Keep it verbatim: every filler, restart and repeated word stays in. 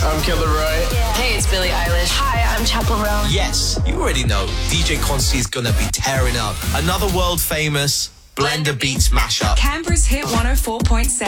I'm Killer Roy. Hey, it's Billie Eilish. Hi, I'm Chappell Roan. Yes, you already know. D J Quantity is gonna be tearing up. Another world famous Blender Beats mashup. Canberra's Hit one oh four point seven.